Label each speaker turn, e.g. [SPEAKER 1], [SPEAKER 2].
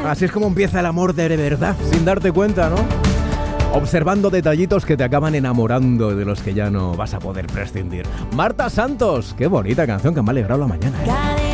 [SPEAKER 1] Así es como empieza el amor de verdad, sin darte cuenta, ¿no? Observando detallitos que te acaban enamorando y de los que ya no vas a poder prescindir. Marta Santos, qué bonita canción que me ha alegrado la mañana, ¿eh?